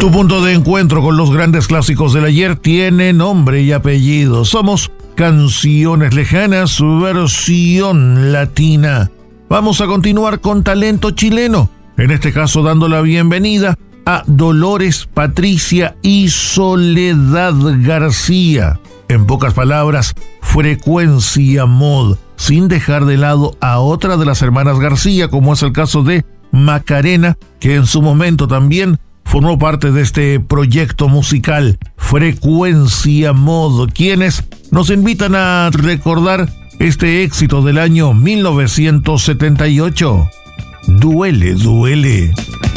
Tu punto de encuentro con los grandes clásicos del ayer tiene nombre y apellido. Somos Canciones Lejanas, versión latina. Vamos a continuar con talento chileno, en este caso dando la bienvenida a Dolores, Patricia y Soledad García. En pocas palabras, Frecuencia Mod, sin dejar de lado a otra de las hermanas García, como es el caso de Macarena, que en su momento también formó parte de este proyecto musical, Frecuencia Mod, quienes nos invitan a recordar este éxito del año 1978. Duele, duele.